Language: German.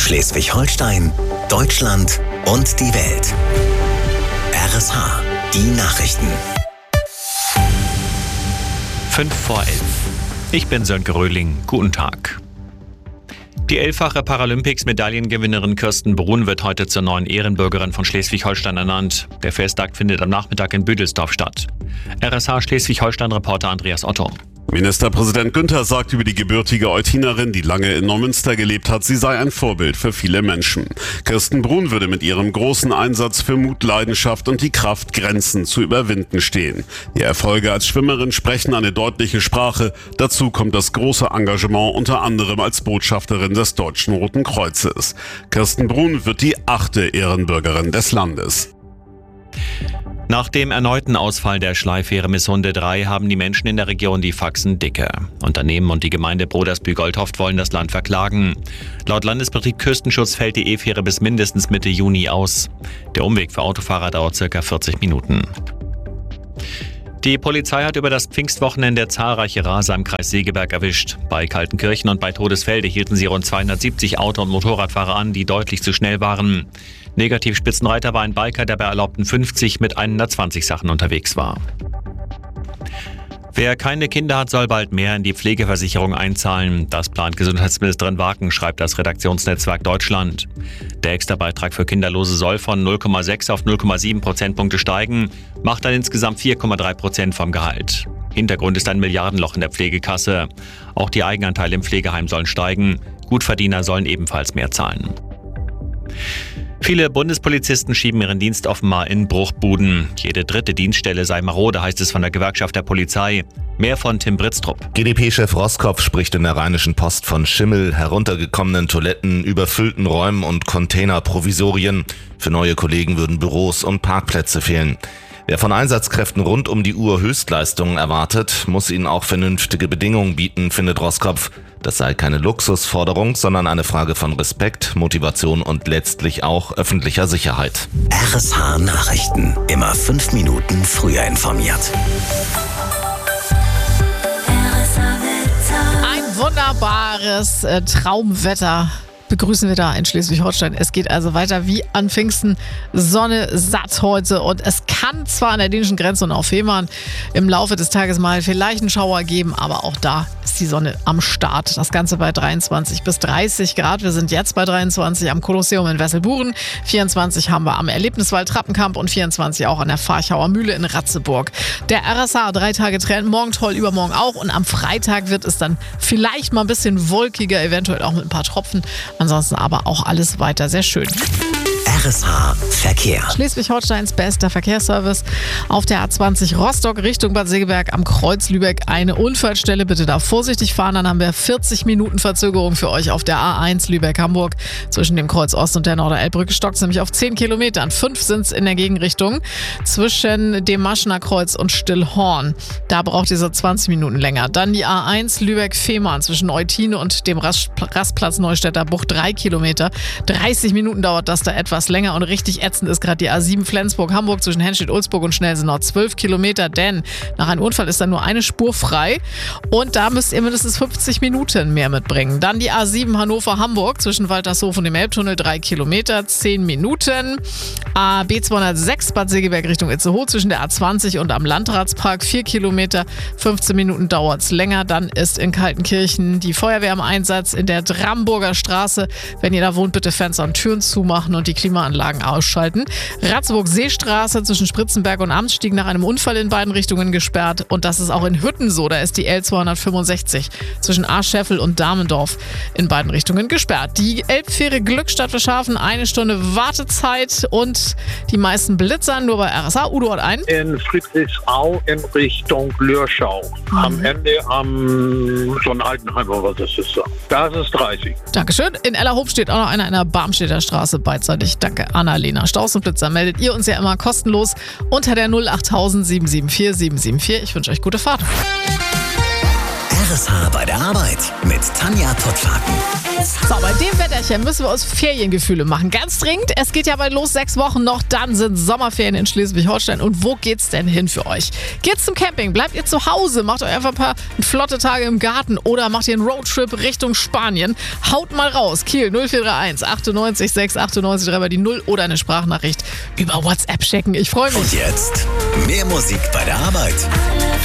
Schleswig-Holstein, Deutschland und die Welt. RSH, die Nachrichten. 11:05. Ich bin Sönke Röhling. Guten Tag. Die 11-fache Paralympics-Medaillengewinnerin Kirsten Brun wird heute zur neuen Ehrenbürgerin von Schleswig-Holstein ernannt. Der Festakt findet am Nachmittag in Büdelsdorf statt. RSH Schleswig-Holstein-Reporter Andreas Otto. Ministerpräsident Günther sagt über die gebürtige Eutinerin, die lange in Neumünster gelebt hat, sie sei ein Vorbild für viele Menschen. Kirsten Brun würde mit ihrem großen Einsatz für Mut, Leidenschaft und die Kraft, Grenzen zu überwinden stehen. Die Erfolge als Schwimmerin sprechen eine deutliche Sprache. Dazu kommt das große Engagement unter anderem als Botschafterin des Deutschen Roten Kreuzes. Kirsten Brun wird die 8. Ehrenbürgerin des Landes. Nach dem erneuten Ausfall der Schleifähre Missunde 3 haben die Menschen in der Region die Faxen dicke. Unternehmen und die Gemeinde Brodersbühl-Goldhoft wollen das Land verklagen. Laut Landesbetrieb Küstenschutz fällt die E-Fähre bis mindestens Mitte Juni aus. Der Umweg für Autofahrer dauert ca. 40 Minuten. Die Polizei hat über das Pfingstwochenende zahlreiche Raser im Kreis Segeberg erwischt. Bei Kaltenkirchen und bei Todesfelde hielten sie rund 270 Auto- und Motorradfahrer an, die deutlich zu schnell waren. Negativ-Spitzenreiter war ein Biker, der bei erlaubten 50 mit 120 Sachen unterwegs war. Wer keine Kinder hat, soll bald mehr in die Pflegeversicherung einzahlen. Das plant Gesundheitsministerin Waken, schreibt das Redaktionsnetzwerk Deutschland. Der Extrabeitrag für Kinderlose soll von 0,6 auf 0,7 Prozentpunkte steigen, macht dann insgesamt 4,3% vom Gehalt. Hintergrund ist ein Milliardenloch in der Pflegekasse. Auch die Eigenanteile im Pflegeheim sollen steigen. Gutverdiener sollen ebenfalls mehr zahlen. Viele Bundespolizisten schieben ihren Dienst offenbar in Bruchbuden. Jede 3. Dienststelle sei marode, heißt es von der Gewerkschaft der Polizei. Mehr von Tim Britztrup. GdP-Chef Roskopf spricht in der Rheinischen Post von Schimmel, heruntergekommenen Toiletten, überfüllten Räumen und Containerprovisorien. Für neue Kollegen würden Büros und Parkplätze fehlen. Wer von Einsatzkräften rund um die Uhr Höchstleistungen erwartet, muss ihnen auch vernünftige Bedingungen bieten, findet Roskopf. Das sei keine Luxusforderung, sondern eine Frage von Respekt, Motivation und letztlich auch öffentlicher Sicherheit. RSH Nachrichten. Immer 5 Minuten früher informiert. Ein wunderbares Traumwetter begrüßen wir da in Schleswig-Holstein. Es geht also weiter wie an Pfingsten. Sonne satt heute und es kann zwar an der dänischen Grenze und auf Fehmarn im Laufe des Tages mal vielleicht einen Schauer geben, aber auch da ist die Sonne am Start. Das Ganze bei 23 bis 30 Grad. Wir sind jetzt bei 23 am Kolosseum in Wesselburen. 24 haben wir am Erlebniswald Trappenkamp und 24 auch an der Farchauer Mühle in Ratzeburg. Der RSH 3 Tage Trend, morgen toll, übermorgen auch und am Freitag wird es dann vielleicht mal ein bisschen wolkiger, eventuell auch mit ein paar Tropfen. Ansonsten aber auch alles weiter sehr schön. RSH Verkehr. Schleswig-Holsteins bester Verkehrsservice. Auf der A20 Rostock Richtung Bad Segeberg am Kreuz Lübeck eine Unfallstelle. Bitte da vorsichtig fahren. Dann haben wir 40 Minuten Verzögerung für euch auf der A1 Lübeck-Hamburg. Zwischen dem Kreuz Ost und der Norderelbbrücke stockt es nämlich auf 10 Kilometern. 5 sind es in der Gegenrichtung. Zwischen dem Maschener Kreuz und Stillhorn. Da braucht ihr so 20 Minuten länger. Dann die A1 Lübeck-Fehmarn zwischen Eutine und dem Rastplatz Neustädter Bucht 3 Kilometer. 30 Minuten dauert das da etwas länger und richtig ätzend ist gerade die A7 Flensburg-Hamburg zwischen Henstedt-Ulzburg und Schnelsenau 12 Kilometer, denn nach einem Unfall ist da nur eine Spur frei und da müsst ihr mindestens 50 Minuten mehr mitbringen. Dann die A7 Hannover-Hamburg zwischen Waltershof und dem Elbtunnel 3 Kilometer, 10 Minuten. B206 Bad Segeberg Richtung Itzehoe zwischen der A20 und am Landratspark 4 Kilometer, 15 Minuten dauert es länger. Dann ist in Kaltenkirchen die Feuerwehr im Einsatz in der Dramburger Straße. Wenn ihr da wohnt, bitte Fenster und Türen zumachen und die Klimaanlagen ausschalten. Ratzeburg-Seestraße zwischen Spritzenberg und Amtsstieg nach einem Unfall in beiden Richtungen gesperrt. Und das ist auch in Hütten so. Da ist die L265 zwischen Aschscheffel und Damendorf in beiden Richtungen gesperrt. Die Elbfähre Glückstadt Verschafen, 1 Stunde Wartezeit und die meisten Blitzern nur bei RSH. Udo hat einen. In Friedrichsau in Richtung Lürschau. Am Ende am Sonnenaltenheim oder was das ist. Das ist 30. Dankeschön. In Ellerhof steht auch noch einer in der Barmstedter Straße beidseitig. Danke, Annalena. Staus und Blitzer meldet ihr uns ja immer kostenlos unter der 08000 774 774. Ich wünsche euch gute Fahrt. RSH bei der Arbeit mit Tanja Pottwagen. So, bei dem Wetter Kellerchen, müssen wir uns Feriengefühle machen. Ganz dringend, es geht ja bald los, 6 Wochen noch, dann sind Sommerferien in Schleswig-Holstein. Und wo geht's denn hin für euch? Geht's zum Camping? Bleibt ihr zu Hause? Macht euch einfach ein paar flotte Tage im Garten oder macht ihr einen Roadtrip Richtung Spanien? Haut mal raus. Kiel 0431 98 6 98 3 die 0 oder eine Sprachnachricht über WhatsApp schicken. Ich freue mich. Und jetzt mehr Musik bei der Arbeit.